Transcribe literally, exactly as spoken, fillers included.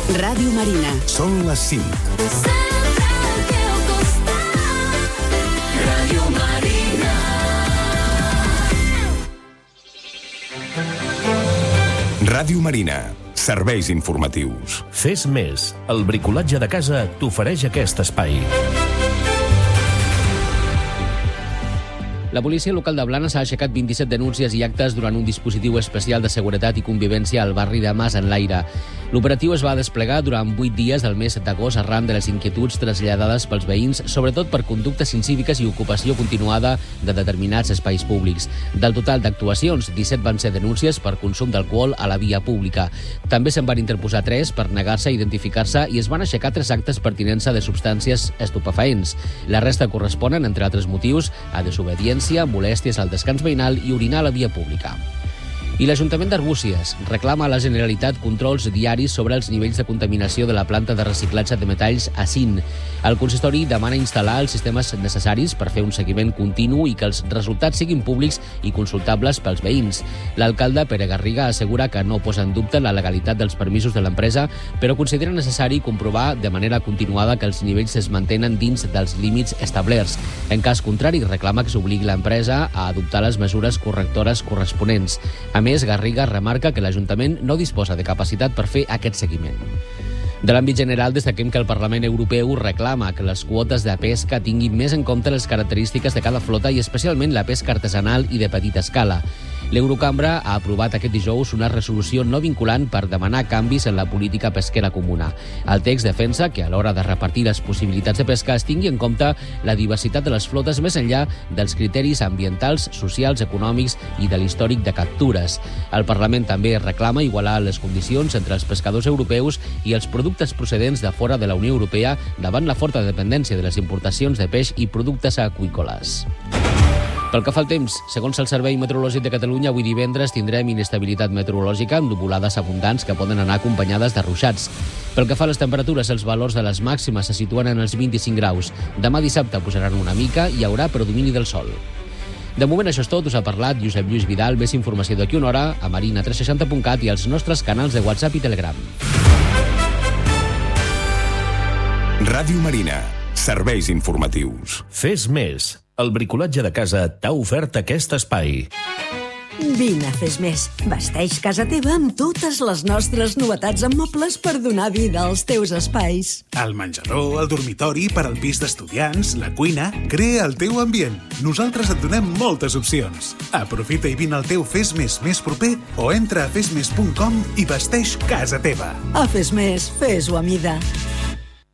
Ràdio Marina. Són les cinc. Sempre al teu costat. Ràdio Marina. Ràdio Marina. Serveis informatius. Fes més. El bricolatge de casa t'ofereix aquest espai. La policia local de Blanes ha aixecat vint-i-set denúncies i actes durant un dispositiu especial de seguretat i convivència al barri de Mas Enlaire. L'operatiu es va desplegar durant vuit dies del mes d'agost arran de les inquietuds traslladades pels veïns, sobretot per conductes incíviques i ocupació continuada de determinats espais públics. Del total d'actuacions, disset van ser denúncies per consum d'alcohol a la via pública. També se'n van interposar tres per negar-se a identificar-se i es van aixecar tres actes per tinença de substàncies estupefaents. La resta corresponen, entre altres motius, a desobediència, molèsties al descans veïnal i orinar a la via pública. I l'Ajuntament d'Arbúcies reclama a la Generalitat controls diaris sobre els nivells de contaminació de la planta de reciclatge de metalls A C I N. El consistori demana instal·lar els sistemes necessaris per fer un seguiment continu i que els resultats siguin públics i consultables pels veïns. L'alcalde Pere Garriga assegura que no posa en dubte la legalitat dels permisos de l'empresa, però considera necessari comprovar de manera continuada que els nivells es mantenen dins dels límits establerts. En cas contrari, reclama que s'obligui l'empresa a adoptar les mesures correctores corresponents. A més, Garriga remarca que l'Ajuntament no disposa de capacitat per fer aquest seguiment. De l'àmbit general, destaquem que el Parlament Europeu reclama que les quotes de pesca tinguin més en compte les característiques de cada flota i especialment la pesca artesanal i de petita escala. L'Eurocambra ha aprovat aquest dijous una resolució no vinculant per demanar canvis en la política pesquera comuna. El text defensa que a l'hora de repartir les possibilitats de pesca es tingui en compte la diversitat de les flotes més enllà dels criteris ambientals, socials, econòmics i de l'històric de captures. El Parlament també reclama igualar les condicions entre els pescadors europeus i els productes procedents de fora de la Unió Europea davant la forta dependència de les importacions de peix i productes aqüícoles. Pel que fa al temps, segons el Servei Meteorològic de Catalunya, avui divendres tindrem inestabilitat meteorològica amb nuvolades abundants que poden anar acompanyades de ruixats. Pel que fa a les temperatures, els valors de les màximes se situen en els vint-i-cinc graus. Demà dissabte pujaran una mica i hi haurà predomini del sol. De moment això és tot, us ha parlat Josep Lluís Vidal. Més informació d'aquí una hora a marina tres seixanta punt cat i als nostres canals de WhatsApp i Telegram. Ràdio Marina. Serveis informatius. Fes més. El bricolatge de casa t'ha ofert aquest espai. Vine a Fes Més. Vesteix casa teva amb totes les nostres novetats en mobles per donar vida als teus espais. El menjador, el dormitori, per al pis d'estudiants, la cuina... Crea el teu ambient. Nosaltres et donem moltes opcions. Aprofita i vine al teu Fes Més més proper o entra a fes més punt com i vesteix casa teva. A Fes Més, fes-ho a mida.